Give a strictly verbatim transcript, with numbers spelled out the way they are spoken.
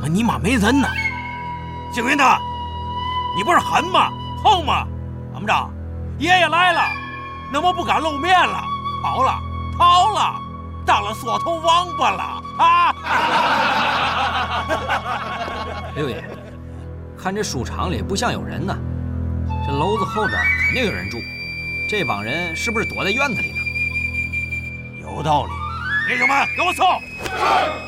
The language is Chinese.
你妈没人呢。星云呐，你不是狠吗？横吗？怎么着？爷爷来了，那么不敢露面了，逃了，逃了，当了缩头王八了啊！ 六爷，看这书场里不像有人呢，这楼子后边肯定有人住，这帮人是不是躲在院子里呢？ 有道理，弟兄们，给我搜！